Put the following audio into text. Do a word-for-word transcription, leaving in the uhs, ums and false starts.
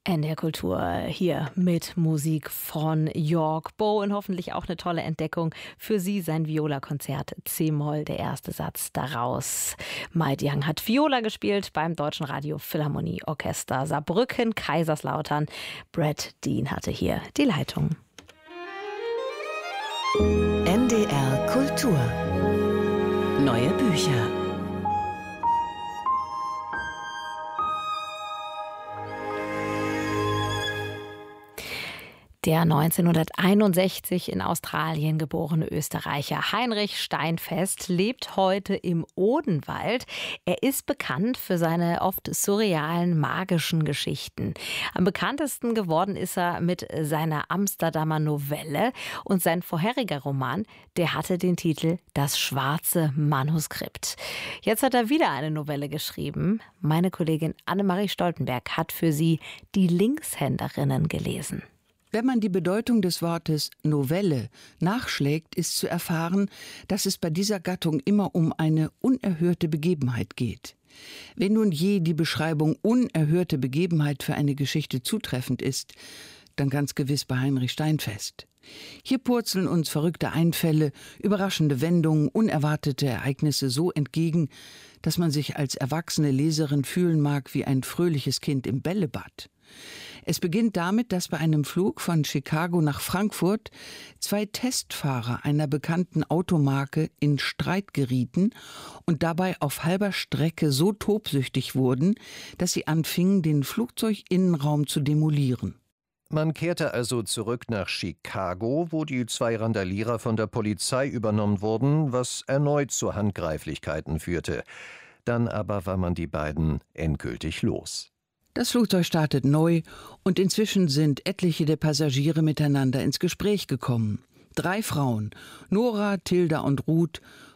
N D R Kultur hier mit Musik von York Bowen. Hoffentlich auch eine tolle Entdeckung für Sie. Sein Viola-Konzert C-Moll, der erste Satz daraus. Mai Young hat Viola gespielt beim Deutschen Radio Philharmonie Orchester Saarbrücken, Kaiserslautern. Brad Dean hatte hier die Leitung. N D R Kultur. Neue Bücher. Der neunzehnhunderteinundsechzig in Australien geborene Österreicher Heinrich Steinfest lebt heute im Odenwald. Er ist bekannt für seine oft surrealen, magischen Geschichten. Am bekanntesten geworden ist er mit seiner Amsterdamer Novelle. Und sein vorheriger Roman, der hatte den Titel Das schwarze Manuskript. Jetzt hat er wieder eine Novelle geschrieben. Meine Kollegin Annemarie Stoltenberg hat für sie Die Linkshänderinnen gelesen. Wenn man die Bedeutung des Wortes Novelle nachschlägt, ist zu erfahren, dass es bei dieser Gattung immer um eine unerhörte Begebenheit geht. Wenn nun je die Beschreibung unerhörte Begebenheit für eine Geschichte zutreffend ist, dann ganz gewiss bei Heinrich Steinfest. Hier purzeln uns verrückte Einfälle, überraschende Wendungen, unerwartete Ereignisse so entgegen, dass man sich als erwachsene Leserin fühlen mag wie ein fröhliches Kind im Bällebad. Es beginnt damit, dass bei einem Flug von Chicago nach Frankfurt zwei Testfahrer einer bekannten Automarke in Streit gerieten und dabei auf halber Strecke so tobsüchtig wurden, dass sie anfingen, den Flugzeuginnenraum zu demolieren. Man kehrte also zurück nach Chicago, wo die zwei Randalierer von der Polizei übernommen wurden, was erneut zu Handgreiflichkeiten führte. Dann aber war man die beiden endgültig los. Das Flugzeug startet neu und inzwischen sind etliche der Passagiere miteinander ins Gespräch gekommen. Drei Frauen, Nora, Tilda und Ruth,